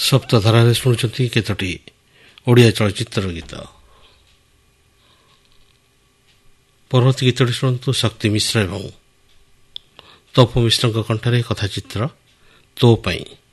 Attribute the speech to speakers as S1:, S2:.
S1: ସପ୍ତଧାରାରେ ଶୁଣୁଛନ୍ତି କେତୋଟି ଓଡ଼ିଆ ଚଳଚ୍ଚିତ୍ରର ଗୀତ। ପରବର୍ତ୍ତୀ ଗୀତଟି ଶୁଣନ୍ତୁ ଶକ୍ତି ମିଶ୍ର ଏବଂ ତପୁ ମିଶ୍ରଙ୍କ କଣ୍ଠରେ କଥାଚିତ୍ର ତୋ ପାଇଁ।